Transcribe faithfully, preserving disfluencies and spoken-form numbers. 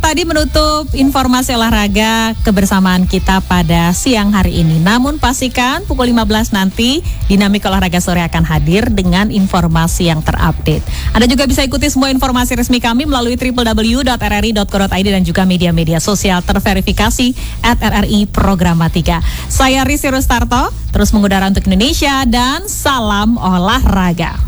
tadi menutup informasi olahraga kebersamaan kita pada siang hari ini. Namun pastikan pukul lima belas nanti Dinamika Olahraga Sore akan hadir dengan informasi yang terupdate. Anda juga bisa ikuti semua informasi resmi kami melalui w w w dot r r i dot co dot i d dan juga media-media sosial terverifikasi at R R I Programatika. Saya Risi Rustarto, terus mengudara untuk Indonesia dan salam olahraga.